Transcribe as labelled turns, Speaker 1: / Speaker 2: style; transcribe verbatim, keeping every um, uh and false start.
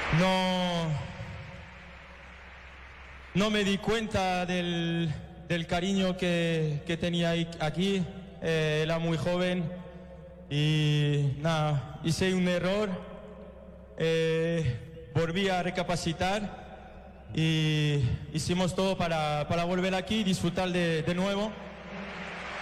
Speaker 1: No, no me di cuenta del, del cariño que, que tenía aquí. Eh, era muy joven y nada, hice un error. Eh, volví a recapacitar y hicimos todo para, para volver aquí y disfrutar de, de nuevo.